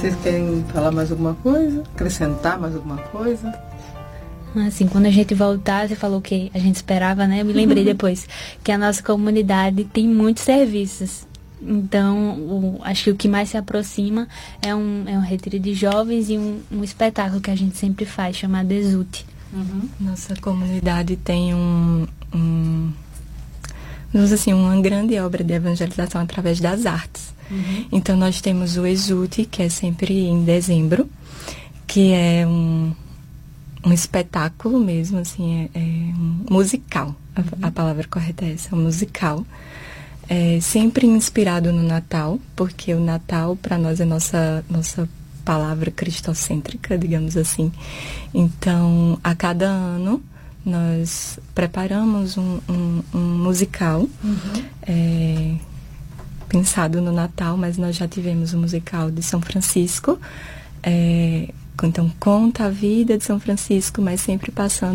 Vocês querem falar mais alguma coisa? Acrescentar mais alguma coisa? Assim, quando a gente voltar, você falou que a gente esperava, né? Eu me lembrei depois que a nossa comunidade tem muitos serviços. Então, acho que o que mais se aproxima é um retiro de jovens e um espetáculo que a gente sempre faz, chamado Exute. Nossa comunidade tem uma grande obra de evangelização através das artes. Então, nós temos o Exute, que é sempre em dezembro, que é um espetáculo mesmo, assim, é um musical. A palavra correta é essa, um musical. É sempre inspirado no Natal, porque o Natal, para nós, é nossa palavra cristocêntrica, digamos assim. Então, a cada ano, nós preparamos um musical, pensado no Natal, mas nós já tivemos o musical de São Francisco, então conta a vida de São Francisco, mas sempre passando